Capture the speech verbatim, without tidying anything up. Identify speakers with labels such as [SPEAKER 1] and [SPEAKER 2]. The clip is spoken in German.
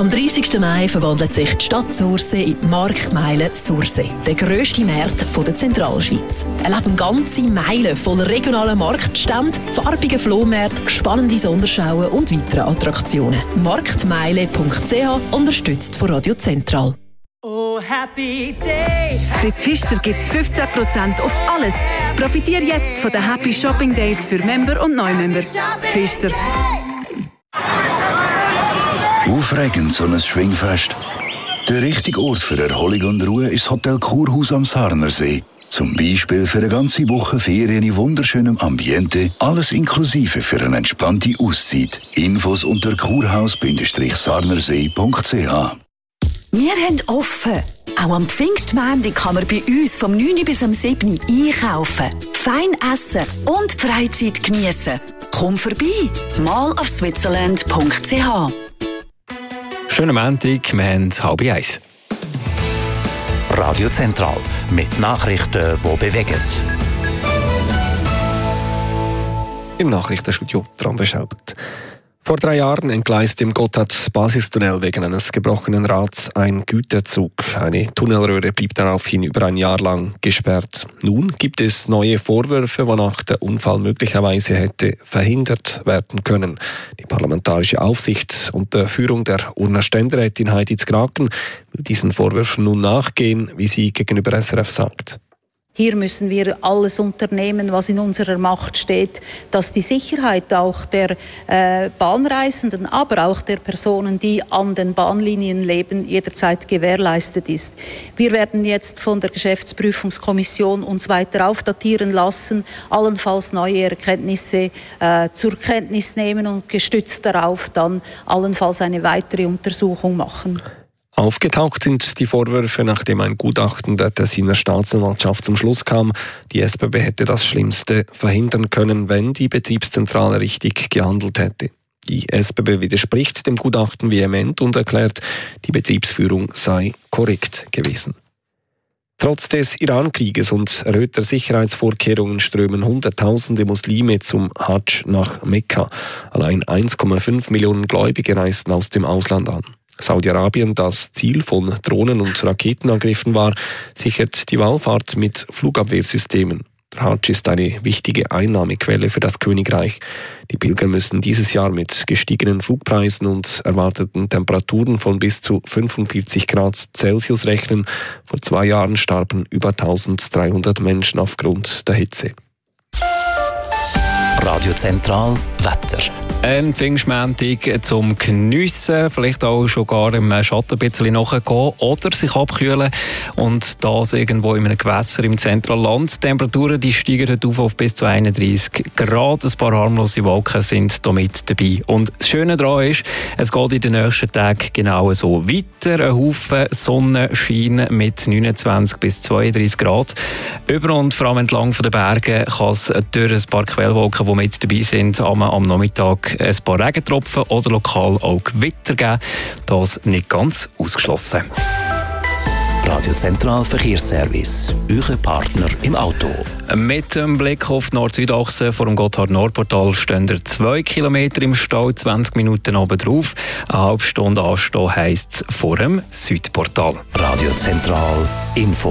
[SPEAKER 1] Am dreißigsten Mai verwandelt sich die Stadt Sursee in die Marktmeile Sursee, der grösste Markt der Zentralschweiz. Erleben ganze Meilen voller regionaler Marktstände, farbigen Flohmärkte, spannende Sonderschauen und weitere Attraktionen. marktmeile punkt c h, unterstützt von Radio Zentral.
[SPEAKER 2] Oh, happy day.
[SPEAKER 3] Bei Pfister gibt es fünfzehn Prozent auf alles. Profitiere jetzt von den Happy Shopping Days für Member und Neumember. Pfister.
[SPEAKER 4] Aufregend, so ein Schwingfest. Der richtige Ort für Erholung und Ruhe ist das Hotel Kurhaus am Sarnersee. Zum Beispiel für eine ganze Woche Ferien in wunderschönem Ambiente, alles inklusive für eine entspannte Auszeit. Infos unter kurhaus Sarnersee punkt c h.
[SPEAKER 3] Wir haben offen. Auch am Pfingstmontag kann man bei uns vom neun bis am sieben einkaufen, fein essen und die Freizeit geniessen. Komm vorbei, mal auf switzerland punkt c h.
[SPEAKER 5] Schönen Montag, wir haben halb eins.
[SPEAKER 6] Radio Zentral mit Nachrichten, die bewegen.
[SPEAKER 5] Im Nachrichtenstudio dran beschäftigt. Vor drei Jahren entgleiste im Gotthard-Basistunnel wegen eines gebrochenen Rads ein Güterzug. Eine Tunnelröhre blieb daraufhin über ein Jahr lang gesperrt. Nun gibt es neue Vorwürfe, wonach der Unfall möglicherweise hätte verhindert werden können. Die parlamentarische Aufsicht unter Führung der Urner Ständerätin Heidi Zgraken will diesen Vorwürfen nun nachgehen, wie sie gegenüber S R F sagt.
[SPEAKER 7] Hier müssen wir alles unternehmen, was in unserer Macht steht, dass die Sicherheit auch der äh, Bahnreisenden, aber auch der Personen, die an den Bahnlinien leben, jederzeit gewährleistet ist. Wir werden jetzt von der Geschäftsprüfungskommission uns weiter aufdatieren lassen, allenfalls neue Erkenntnisse äh, zur Kenntnis nehmen und gestützt darauf dann allenfalls eine weitere Untersuchung machen.
[SPEAKER 5] Aufgetaucht sind die Vorwürfe, nachdem ein Gutachten der Tessiner Staatsanwaltschaft zum Schluss kam, die S B B hätte das Schlimmste verhindern können, wenn die Betriebszentrale richtig gehandelt hätte. Die S B B widerspricht dem Gutachten vehement und erklärt, die Betriebsführung sei korrekt gewesen. Trotz des Iran-Krieges und erhöhter Sicherheitsvorkehrungen strömen Hunderttausende Muslime zum Hadsch nach Mekka. Allein eins Komma fünf Millionen Gläubige reisten aus dem Ausland an. Saudi-Arabien, das Ziel von Drohnen- und Raketenangriffen war, sichert die Wallfahrt mit Flugabwehrsystemen. Der Hadsch ist eine wichtige Einnahmequelle für das Königreich. Die Pilger müssen dieses Jahr mit gestiegenen Flugpreisen und erwarteten Temperaturen von bis zu fünfundvierzig Grad Celsius rechnen. Vor zwei Jahren starben über eintausenddreihundert Menschen aufgrund der Hitze.
[SPEAKER 6] Radio Zentral Wetter.
[SPEAKER 5] Ein Pfingstmontag zum Geniessen, vielleicht auch schon gar im Schatten ein bisschen nachgehen oder sich abkühlen. Und das irgendwo in einem Gewässer im Zentralland. Die Temperaturen die steigen heute auf, auf bis zu einunddreissig Grad. Ein paar harmlose Wolken sind da mit dabei. Und das Schöne daran ist, es geht in den nächsten Tagen genau so weiter. Ein Haufen Sonnenschein mit neunundzwanzig bis zweiunddreissig Grad. Über und vor allem entlang der Berge kann es durch ein paar Quellwolken, die mit dabei sind, am, am Nachmittag ein paar Regentropfen oder lokal auch Gewitter geben. Das nicht ganz ausgeschlossen.
[SPEAKER 6] Radio Zentral Verkehrsservice, euer Partner im Auto.
[SPEAKER 5] Mit dem Blick auf die Nord-Süd-Achse vor dem Gotthard-Nord-Portal stehen ihr zwei Kilometer im Stau, zwanzig Minuten oben drauf. Eine halbe Stunde anstehen heisst es vor dem Südportal.
[SPEAKER 6] Radio Zentral Info.